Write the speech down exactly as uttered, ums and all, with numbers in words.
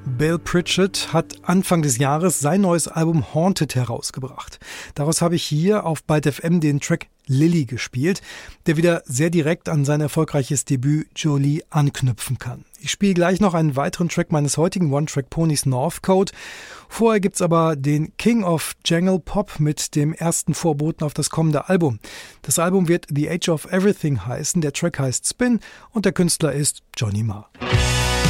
Bill Pritchard hat Anfang des Jahres sein neues Album Haunted herausgebracht. Daraus habe ich hier auf Byte F M den Track Lily gespielt, der wieder sehr direkt an sein erfolgreiches Debüt Jolie anknüpfen kann. Ich spiele gleich noch einen weiteren Track meines heutigen One-Track-Ponys Northcote. Vorher gibt's aber den King of Jangle Pop mit dem ersten Vorboten auf das kommende Album. Das Album wird The Age of Everything heißen, der Track heißt Spin und der Künstler ist Johnny Marr.